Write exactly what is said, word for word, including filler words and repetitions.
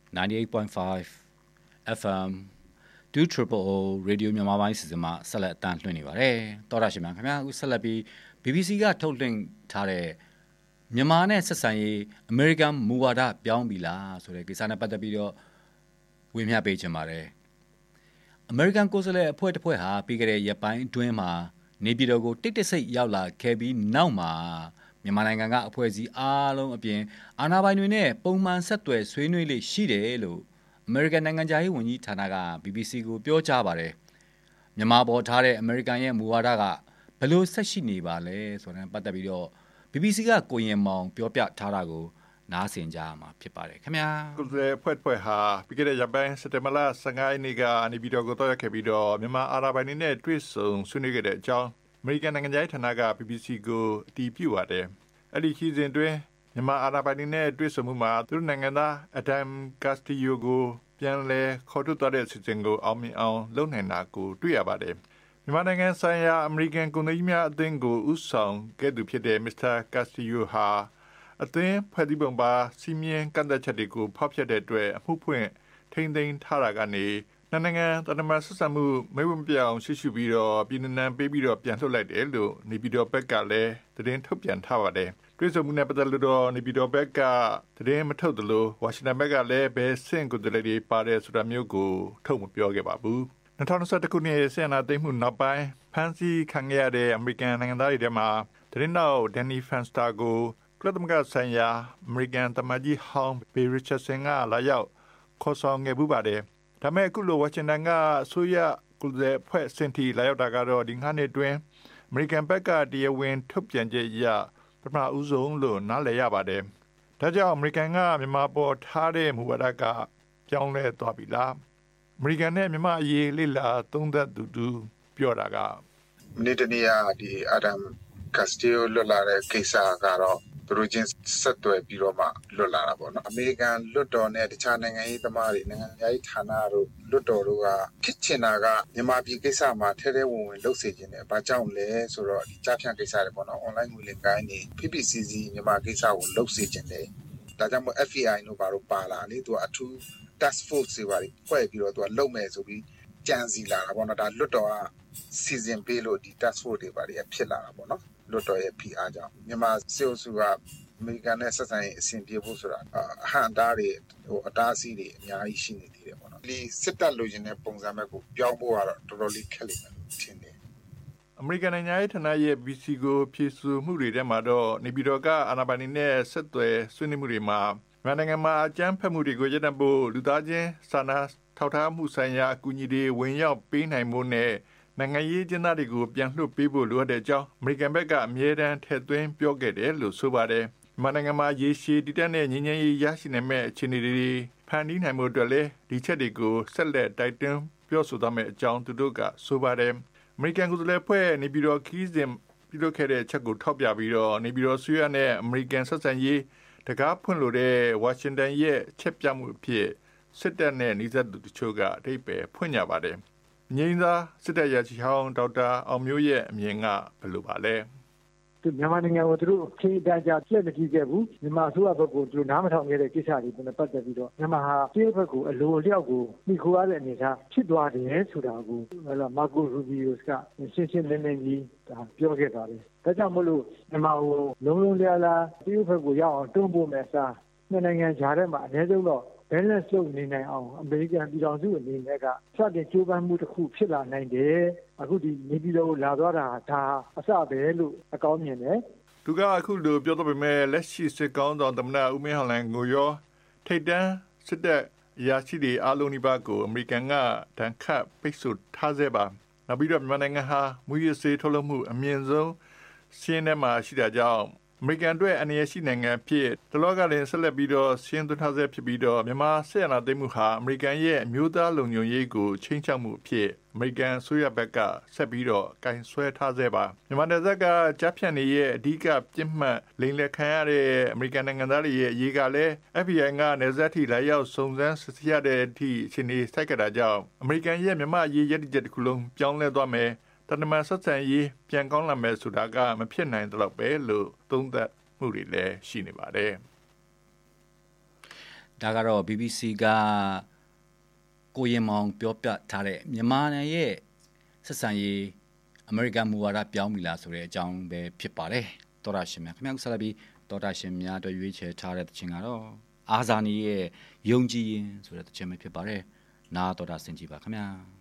ninety-eight point five F M two triple O Radio မြန်မာပိုင်းစီစဉ်မှာဆက်လက်အတန်းလွှင့်နေပါတယ်။တော်ရရှိမြခင်ဗျာအခုဆက်လက်ပြီး B B C ကထုတ်လွှင့်ထားတဲ့မြန်မာနဲ့ဆက်ဆံရေး American မူဝါဒပြောင်းပြီလားဆိုတဲ့ကိစ္စနဲ့ပတ်သက်ပြီးတော့ဝေမျှပေးချင်ပါတယ်။ American ကိုယ်စားလှယ်အဖွဲ့တစ်ဖွဲ့ဟာပြီးခဲ့တဲ့ရက်ပိုင်းအတွင်းမှာနေပြည်တော်ကိုတိတ်တဆိတ်ရောက်လာခဲ့ပြီးနောက်မှာမြန်မာနိုင်ငံကအဖွဲ့အစည်းအားလုံးအပြင်အာဏာပိုင်တွေနဲ့ပုံမှန်ဆက်သွယ်ဆွေးနွေးလေးရှိတယ်လို့ American နိုင်ငံခြားရေးဝန်ကြီးဌာနက B B C ကိုပြောကြားပါတယ်။မြန်မာပေါ်ထားတဲ့ American ရဲ့မူဝါဒကဘယ်လိုဆက်ရှိနေပါလဲဆိုတဲ့ပတ်သက်ပြီးတော့ B B C ကကိုရင်မောင်ပြောပြထားတာကိုနားဆင်ကြရမှာဖြစ်ပါတယ်ခင်ဗျာ။ကိုယ်စားဖွဲ့ဖွဲ့ဟာပြီးခဲ့တဲ့ရက်ပိုင်းစက်တင်ဘာလ၁၅ရက်နေ့ကနေပြည်တော်ကိုတော့ရောက်ခဲ့ပြီးတော့မြန်မာအာဏာပိုင်တွေနဲ့တွေ့ဆုံဆွေးနွေးခဲ့တဲ့အကြောင်း American နိုင်ငံခြားရေးဌာနက B B C ကိုအတည်ပြုပါတယ်။အဲ့ဒီခီးစဉ်တွင်မြန်မာအာဏာပိုင်တွေနဲ့တွေ့ဆုံမှုမှာသူတို့နိုင်ငံသား Adam Castillo ကိုပြန်လဲခေါ်ထုတ်သွားတဲ့အစီအစဉ်ကိုအောင်မြင်အောင်လုပ်နိုင်တာကိုတွေ့ရပါတယ်။မြန်မာနိုင်ငံဆိုင်ရာအမေရိကန်ကုန်သွယ်ရေးများအသင်းကိုဦးဆောင်ခဲ့သူဖြစ်တဲ့ Mister Castillo ဟာအသင်းဖွဲ့စည်းပုံပါစီမင်းကန့်သက်ချက်တွေကိုဖောက်ဖျက်တဲ့အတွက်အမှုဖွင့်ထိန်းသိမ်းထားတာကနေနိုင်ငံတကာမှာဆက်ဆံမှုမိဝံပြောင်းရှိရှိပြီးတော့ပြည်내ပေးပြီးတော့ပြန်လှုပ်လိုက်တယ်လို့နေပြည်တော်ဘက်ကလည်းသတင်းထုတ်ပြန်ထားပါတယ်။တွေ့ဆုံမှုနဲ့ပတ်သက်လို့တော့နေပြည်တော်ဘက်ကသတင်းမထုတ်သလိုဝါရှင်တန်ဘက်ကလည်းဘယ်ဆင့်ကိုယ်စားလှယ်တွေပါတယ်ဆိုတာမျိုးကိုထုတ်မပြောခဲ့ပါဘူး။၂၀၂၁ခုနှစ်ဆင်နာသိမ်းမှုနောက်ပိုင်းဖမ်းဆီးခံရတဲ့အမေရိကန်နိုင်ငံသားတွေထဲမှာသတင်းတော် Danny Fenster ကိုကုလသမဂ္ဂဆိုင်ရာအမေရိကန်သမ္မတကြီးဟောင်း Bill Richardson ကလာရောက်ခေါ်ဆောင်ခဲ့မှုပါတယ်။ဒါမဲ့အခုလိုဝါရှင်တန်ကအစိုးရကုလဖွဲ့စင်တီလာရောက်တာကတော့ဒီငါးနှစ်တွင်အမေရိကန်ဘက်ကတရားဝင်ထုတ်ပြန်ချက်အရပထမဦးဆုံးလို့နားလည်ရပါတယ်။ဒါကြောင့်အမေရိကန်ကမြန်မာပေါ်ထားတဲ့မူဝါဒကပြောင်းလဲသွားပြီလား။အမေရိကန်နဲ့မြန်မာအရေးလေ့လာသုံးသပ်သူတူပြောတာကမနေ့တနေ့ကဒီ Adam Castillo လွတ်လာတဲ့ကိစ္စကတော့သူတို့ချင်းဆက်သွယ်ပြီးတော့မှလွတ်လာတာပေါ့နော်အမေရိကန်လွတ်တော်နဲ့တခြားနိုင်ငံရေးသမားတွေနိုင်ငံရေးဌာနတို့လွတ်တော်တို့ကဖြစ်ချင်တာကမြန်မာပြည်ကိစ္စမှာထဲထဲဝင်ဝင်လှုပ်စေခြင်းနဲ့ဘာကြောင့်လဲဆိုတော့ဒီကြားဖြန့်ကိစ္စတွေပေါ့နော် online ငွေလိမ်ကိုင်းနေ P P C C မြန်မာကိစ္စကိုလှုပ်စေခြင်းတယ်ဒါကြောင့်မို့ F B I တို့ဘာလို့ပါလာလေသူကအထူး task force တွေပါဖွဲ့ပြီးတော့သူကလုံမဲ့ဆိုပြီးကြံစီလာတာပေါ့နော်ဒါလွတ်တော်ကစီစဉ်ပေးလို့ဒီ task force တွေပါတွေဖြစ်လာတာပေါ့နော်လွတ်တော်ရဲ့ P R ကြောင့်မြန်မာစေအုပ်စုကအမေရိကန်နဲ့ဆက်ဆံရေးအဆင်ပြေဖို့ဆိုတာအဟန့်အတားတွေဟိုအတားအဆီးတွေအများကြီးရှိနေသေးတယ်ပေါ့နော်ဒီစစ်တပ်လိုချင်တဲ့ပုံစံမျိုးကိုပြောင်းဖို့ကတော့တော်တော်လေးခက်လိမ့်မယ်လို့ထင်တယ်အမေရိကန်နိုင်ငံရေးဌာနရဲ့ B B C ကိုဖြည့်ဆူမှုတွေထဲမှာတော့နေပြည်တော်ကအာဏာပိုင်တွေနဲ့ဆက်သွယ်ဆွေးနွေးမှုတွေမှာမြန်မာနိုင်ငံမှာအကြမ်းဖက်မှုတွေကိုရပ်တန့်ဖို့လူသားချင်းစာနာထောက်ထားမှုဆိုင်ရာအကူအညီတွေဝင်ရောက်ပေးနိုင်မှုနဲ့နိုင်ငံရေးကျင်းသားတွေကိုပြန်လွှတ်ပေးဖို့လိုအပ်တဲ့အကြောင်းအမေရိကန်ဘက်ကအမြဲတမ်းထည့်သွင်းပြောခဲ့တယ်လို့ဆိုပါတယ်။မြန်မာနိုင်ငံမှာရေရှည်တည်တံ့တဲ့ငြိမ်းချမ်းရေးရရှိနိုင်မဲ့အခြေအနေတွေဖန်တီးနိုင်မှုအတွက်လည်းဒီချက်တွေကိုဆက်လက်တိုက်တွန်းပြောဆိုသွားမယ့်အကြောင်းသူတို့ကဆိုပါတယ်။အမေရိကန်ကိုယ်စားလှယ်ဖွဲ့နေပြည်တော်ခီးစဉ်ပြုလုပ်ခဲ့တဲ့ချက်ကိုထောက်ပြပြီးတော့နေပြည်တော်ဆွေးရနဲ့အမေရိကန်ဆက်ဆံရေးတကားဖွင့်လို့တဲ့ဝါရှင်တန်ရဲ့ချက်ပြမှုအဖြစ်စစ်တပ်နဲ့နှိစက်သူတချို့ကအထိပ္ပယ်ဖွင့်ကြပါတယ်။ငြိမ်းသာစစ်တပ်ရချီဟောင်းဒေါက်တာအောင်မျိုးရဲ့အမြင်ကဘယ်လိုပါလဲသူမြန်မာနိုင်ငံကိုသူတို့ခေတ္တကြာပြည့်မကြည့်ခဲ့ဘူးမြန်မာအစိုးရဘက်ကသူတို့နားမထောင်ခဲ့တဲ့ကိစ္စတွေနဲ့ပတ်သက်ပြီးတော့မြန်မာဟာပြည်ဘက်ကိုအလိုအလျောက်ကိုမိခိုးရတဲ့အနေအထားဖြစ်သွားတယ်ဆိုတာကိုဟလာမာကိုရူဘီယိုစ်ကရှင်းရှင်းလင်းလင်းကြီးပြောခဲ့ပါတယ်ဒါကြောင့်မလို့မြန်မာကိုလုံးလုံးလျားလားပြည်ဘက်ကိုရောက်အောင်တွန်းပို့မယ်စားနှစ်နိုင်ငံကြားထဲမှာအနည်းဆုံးတော့balance လုပ်နေနိုင်အောင်အမေရိကန်ပြည်ထောင်စုအနေနဲ့ကစတင်ကြိုးပမ်းမှုတစ်ခုဖြစ်လာနိုင်တယ်အခုဒီနေပြည်တော်ကိုလာသွားတာဒါအစပဲလို့အကောင်းမြင်တယ်သူကအခုလိုပြောတော့ပေမဲ့လက်ရှိစစ်ကောင်းဆောင်သမ္မတဦးမင်းဟောင်လန်ကိုရောထိတ်တန်းစစ်တပ်ရာရှိတွေအားလုံးဒီဘက်ကိုအမေရိကန်ကတန်ခတ်ပိတ်ဆို့ထားစေပါနောက်ပြီးတော့မြန်မာနိုင်ငံဟာမူရစေထုတ်လုပ်မှုအမြင့်ဆုံးရှင်းထဲမှာရှိတာကြောင့်အမေရိကန်အတွက်အနေရရှိနိုင်ငံဖြစ်တလောကလည်းဆက်လက်ပြီးတော့ရှင်းသွင်းထားဆဲဖြစ်ပြီးတော့မြန်မာဆက်အနာသိမ်းမှုဟာအမေရိကန်ရဲ့အမျိုးသားလုံခြုံရေးကိုချိန်ချောက်မှုအဖြစ်အမေရိကန်ဆိုရဘက်ကဆက်ပြီးတော့ကင်ဆွဲထားဆဲပါမြန်မာနယ်စပ်ကကြားဖြတ်နေရဲ့အဓိကပြစ်မှတ်လိမ်လည်ခံရတဲ့အမေရိကန်နိုင်ငံသားတွေရဲ့အရေးကလည်း F B I ကနယ်စပ်ထိလာရောက်စုံစမ်းစစ်ဆေးရတဲ့အထိအခြေအနေစိုက်ကတာကြောင့်အမေရိကန်ရဲ့မြန်မာအရေးရည်ရည်ချက်တစ်ခုလုံးပြောင်းလဲသွားမယ်တနမဆက်ဆံရေးပြန်ကောင်းလာမယ်ဆိုတာကမဖြစ်နိုင်တော့ပဲလို့သုံးသပ်မှုတွေလည်းရှိနေပါတယ်ဒါကတော့ B B C ကကိုရင်မောင်ပြောပြထားတဲ့မြန်မာနိုင်ငံရဲ့ဆက်ဆံရေးအမေရိကန်မူဝါဒပြောင်းပြီလားဆိုတဲ့အကြောင်းပဲဖြစ်ပါတယ်တော်ရရှင်များခင်ဗျားဆက်လက်ပြီးတော်ရရှင်များတို့ရွေးချယ်ထားတဲ့တခြင်းကတော့အာဇာနည်ရဲ့ယုံကြည်ရင်ဆိုတဲ့တခြင်းပဲဖြစ်ပါတယ်နားတော်တာဆင်ကြည့်ပါခင်ဗျာ